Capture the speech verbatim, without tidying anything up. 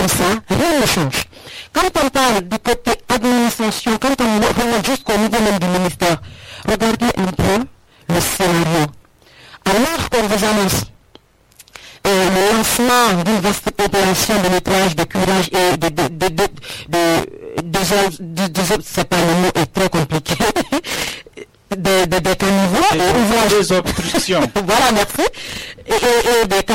comme ça, rien ne change. Quand on parle du côté administration, quand on remonte jusqu'au niveau même du ministère, regardez un peu le scénario. Alors qu'on vous annonce euh, le lancement d'une vaste opération de nettoyage, de curage et de, de, de, de, de, de, de, de, de c'est pas le mot est trop compliqué, de, de, de caniveaux, et des obstructions. voilà, merci, et, et, et des